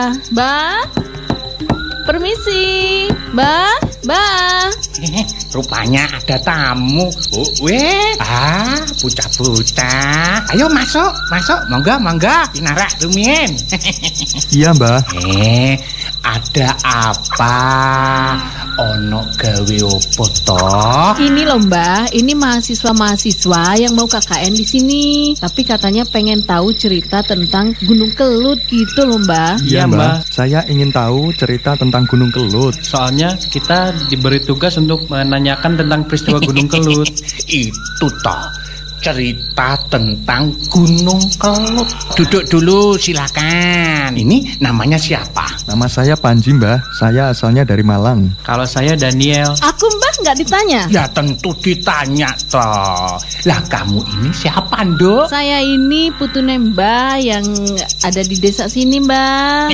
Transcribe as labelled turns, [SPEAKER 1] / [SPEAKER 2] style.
[SPEAKER 1] Mbak, permisi. Mbak.
[SPEAKER 2] Rupanya ada tamu. Bocah-bocah. Ayo masuk. Monggo. Pinarak rumien.
[SPEAKER 3] Iya, Mbah.
[SPEAKER 2] Ada apa? Ono gawe opo toh?
[SPEAKER 1] Ini loh Mbak, ini mahasiswa yang mau KKN di sini. Tapi katanya pengen tahu cerita tentang Gunung Kelut gitu loh Mbak.
[SPEAKER 3] Iya, Mbah. Saya ingin tahu cerita tentang Gunung Kelut.
[SPEAKER 4] Soalnya kita diberi tugas untuk menanyakan tentang peristiwa Gunung Kelut.
[SPEAKER 2] Itu toh, cerita tentang Gunung Kelut. Duduk dulu silakan. Ini namanya siapa?
[SPEAKER 3] Nama saya Panji, Mbah. Saya asalnya dari Malang.
[SPEAKER 4] Kalau saya Daniel.
[SPEAKER 1] Aku Mbak nggak ditanya.
[SPEAKER 2] Ya tentu ditanya toh. Lah kamu ini siapa, Nduk?
[SPEAKER 1] Saya ini putune Mbak yang ada di desa sini Mbak.